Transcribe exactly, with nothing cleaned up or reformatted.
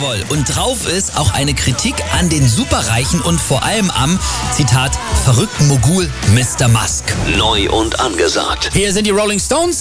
humorvoll und drauf ist auch eine Kritik an den Superreichen und vor allem am, Zitat, verrückten Mogul Mister Musk. Neu und angesagt. Hier sind die Rolling Stones.